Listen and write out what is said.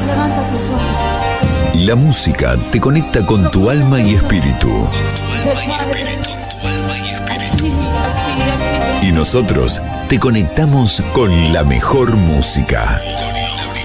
levanta tus sueños. La música te conecta con tu alma y espíritu. Y nosotros te conectamos con la mejor música.